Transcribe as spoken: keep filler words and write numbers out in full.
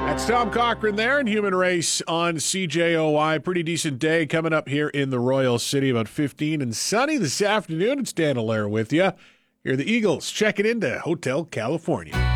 That's Tom Cochran there in Human Race on C J O I. Pretty decent day coming up here in the Royal City, about fifteen and sunny this afternoon. It's Dan Allaire with you. Here are the Eagles checking into Hotel California.